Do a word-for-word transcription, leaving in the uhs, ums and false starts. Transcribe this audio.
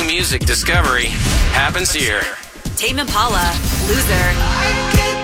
new music discovery happens here. Tame Impala, Loser.